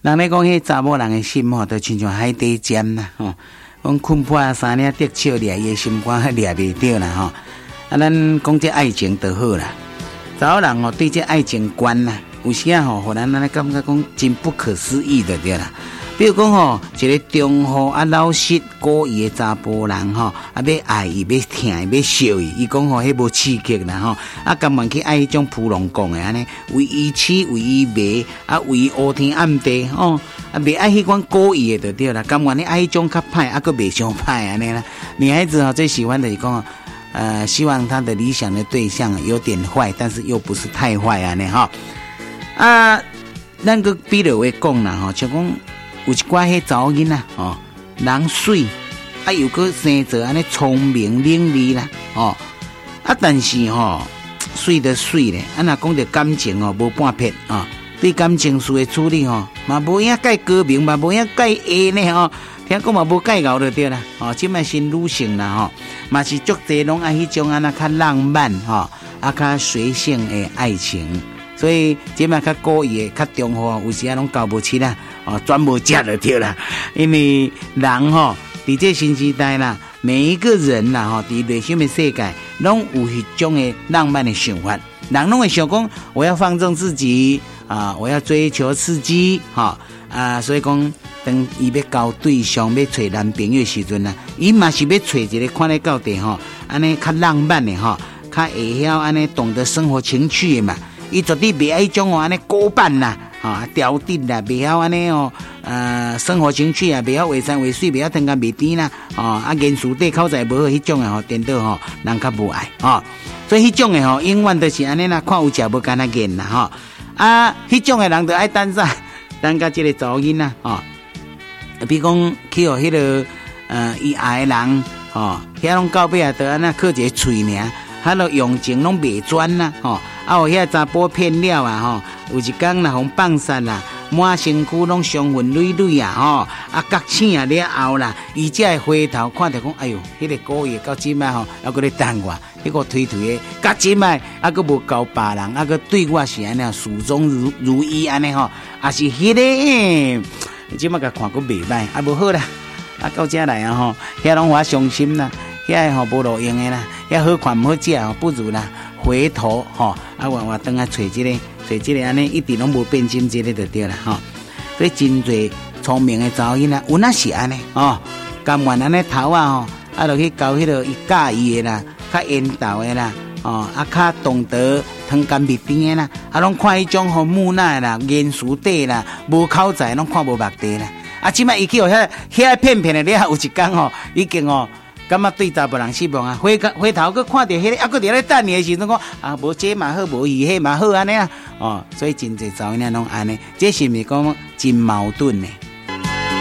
人咧讲，迄查某人的心吼，都亲像海底针啦吼。讲困破三领竹鞘掠，伊的心肝掠袂着啦吼。啊，咱讲这爱情就好啦。查某人吼对这爱情观啦，有时啊吼，互咱安尼感觉讲真不可思议的对啦。比如讲吼，一个忠厚啊老实故意的查甫人吼，啊要爱伊，要疼伊，要惜伊，伊讲吼，迄无刺激啦吼，啊甘愿去爱迄种扑龙讲的安尼，为伊痴，为伊迷，啊为伊乌天暗地吼，啊袂爱迄款故意的就对啦，甘愿你爱迄种较歹，啊个袂伤歹安尼啦。女孩子吼最喜欢的是讲希望她的理想的对象有点坏，但是又不是太坏安尼哈。啊，咱个比落话讲啦吼，像讲。有一寡迄查某囡仔哦，人水啊，又个生做安尼聪明伶俐啦哦，啊，但是吼水的水咧，啊，若讲到感情哦，无半撇啊，对感情事的处理吼，嘛无影介高明，嘛无影介会呢吼，听讲嘛无介熬就对啦，哦，即卖新女性啦吼，嘛是足侪拢爱迄种安那较浪漫吼，啊，较随性的爱情。所以即摆较故意的、较忠厚，有时啊拢交不起啦，哦，专无食就对啦。因为人吼，伫这新时代啦，每一个人啦吼，伫内心的世界，拢有迄种的浪漫的想法。人拢会想讲，我要放纵自己啊，我要追求刺激，哈啊，所以讲，当伊要交对象、要找男朋友的时阵啦，伊嘛是要找一个看得到的吼，安尼较浪漫的吼，较会晓安尼懂得生活情趣的嘛。伊绝对袂爱迄种安尼古板啦，刁滴啦，袂晓安尼哦，生活情趣啊，袂晓画山画水，袂晓天干袂甜啦，言辞对口才无好，迄种诶吼，颠倒吼，人较无爱所以迄种诶吼，永远都是安尼啦，看有食无干那见啦迄种诶人就爱等啥，等甲即个查某囡仔比如讲去互迄个伊爱诶人遐拢到尾啊，就安那靠一个喙尔，迄落用情拢袂转啦啊，有遐查甫骗了啊有一天啦，互放杀啦，满身躯拢伤痕累累啊觉醒啊了后啦，伊才会回头看着讲，哎哟，迄个故意到即摆还搁咧等我，迄个推的，到即摆还搁无交别人，还搁对我是安尼始终如一安尼也是迄个，即摆甲看搁袂歹，无好啦，到遮来啊遐拢我伤心啦，遐无路用的啦，遐好看毋好食不如啦。回头我等下找一个安尼一直拢无变心这个就对了所以真侪聪明的查某囡仔有那是安尼甘愿安尼头就去交迄个伊介意的啦，较缘投的啦较懂得汤干蜜甜的啦，拢看迄种木讷啦、言辞底啦、无口才，拢看无目的啦。即摆伊去遐骗的了，有一天已经感觉对查甫人失望啊！回头佫看到迄个，佫伫咧等你的时阵讲无这嘛好，无伊迄嘛好安尼所以真侪查某囡仔拢安尼，这是毋是讲真矛盾呢？